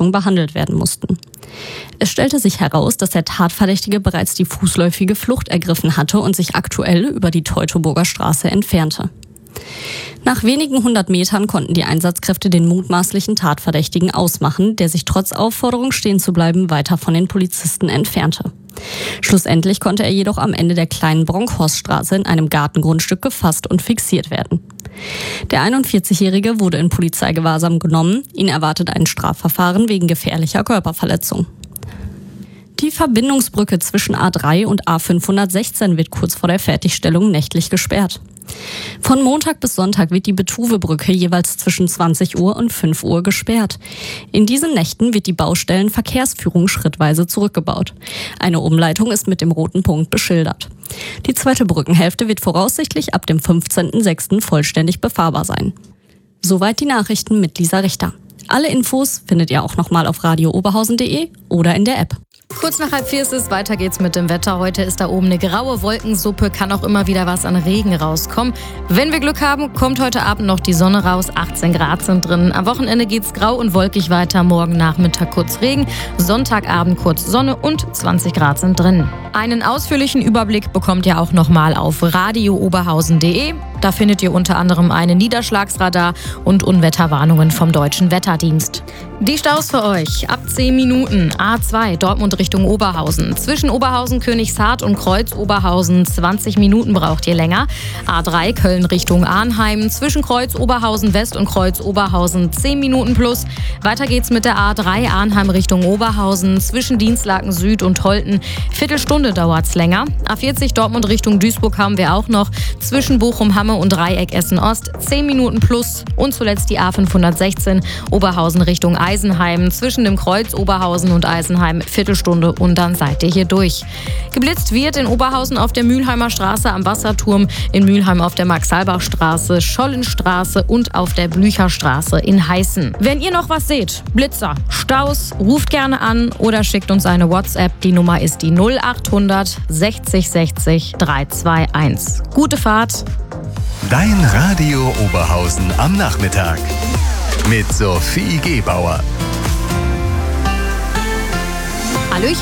Verletzung behandelt werden mussten. Es stellte sich heraus, dass der Tatverdächtige bereits die fußläufige Flucht ergriffen hatte und sich aktuell über die Teutoburger Straße entfernte. Nach wenigen 100 Metern konnten die Einsatzkräfte den mutmaßlichen Tatverdächtigen ausmachen, der sich trotz Aufforderung stehen zu bleiben weiter von den Polizisten entfernte. Schlussendlich konnte er jedoch am Ende der kleinen Bronkhorststraße in einem Gartengrundstück gefasst und fixiert werden. Der 41-Jährige wurde in Polizeigewahrsam genommen. Ihn erwartet ein Strafverfahren wegen gefährlicher Körperverletzung. Die Verbindungsbrücke zwischen A3 und A516 wird kurz vor der Fertigstellung nächtlich gesperrt. Von Montag bis Sonntag wird die Betuwebrücke jeweils zwischen 20 Uhr und 5 Uhr gesperrt. In diesen Nächten wird die Baustellenverkehrsführung schrittweise zurückgebaut. Eine Umleitung ist mit dem roten Punkt beschildert. Die zweite Brückenhälfte wird voraussichtlich ab dem 15.06. vollständig befahrbar sein. Soweit die Nachrichten mit Lisa Richter. Alle Infos findet ihr auch nochmal auf radiooberhausen.de oder in der App. Kurz nach 3:30 ist es, weiter geht's mit dem Wetter. Heute ist da oben eine graue Wolkensuppe, kann auch immer wieder was an Regen rauskommen. Wenn wir Glück haben, kommt heute Abend noch die Sonne raus, 18 Grad sind drin. Am Wochenende geht's grau und wolkig weiter, morgen Nachmittag kurz Regen, Sonntagabend kurz Sonne und 20 Grad sind drin. Einen ausführlichen Überblick bekommt ihr auch nochmal auf radiooberhausen.de. Da findet ihr unter anderem einen Niederschlagsradar und Unwetterwarnungen vom Deutschen Wetterdienst. Die Staus für euch ab 10 Minuten. A2 Dortmund Richtung Oberhausen. Zwischen Oberhausen, Königshardt und Kreuz Oberhausen 20 Minuten braucht ihr länger. A3 Köln Richtung Arnheim. Zwischen Kreuz Oberhausen West und Kreuz Oberhausen 10 Minuten plus. Weiter geht's mit der A3 Arnheim Richtung Oberhausen. Zwischen Dienstlaken Süd und Holten. Viertelstunde dauert's länger. A40 Dortmund Richtung Duisburg haben wir auch noch. Zwischen Bochum, Hamme und Dreieck Essen Ost 10 Minuten plus. Und zuletzt die A516 Oberhausen Richtung Eisenheim. Zwischen dem Kreuz Oberhausen und Eisenheim Viertelstunde und dann seid ihr hier durch. Geblitzt wird in Oberhausen auf der Mülheimer Straße am Wasserturm, in Mülheim auf der Max-Halbach-Straße, Schollenstraße und auf der Blücherstraße in Heißen. Wenn ihr noch was seht, Blitzer, Staus, ruft gerne an oder schickt uns eine WhatsApp. Die Nummer ist die 0800 60 60 321. Gute Fahrt. Dein Radio Oberhausen am Nachmittag mit Sophie Gebauer.